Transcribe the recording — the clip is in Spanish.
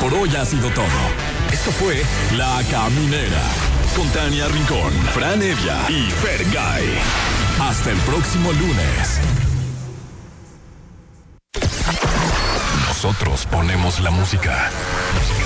Por hoy ha sido todo. Esto fue La Caminera. Con Tania Rincón, Fran Evia y Fergay. Hasta el próximo lunes. Nosotros ponemos la música.